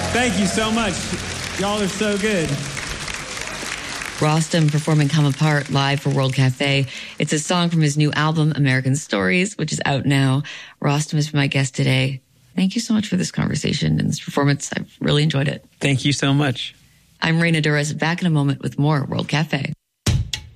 Thank you so much. Y'all are so good. Rostam performing Come Apart live for World Cafe. It's a song from his new album, American Stories, which is out now. Rostam has been my guest today. Thank you so much for this conversation and this performance. I've really enjoyed it. Thank you so much. I'm Reina Torres, back in a moment with more World Cafe.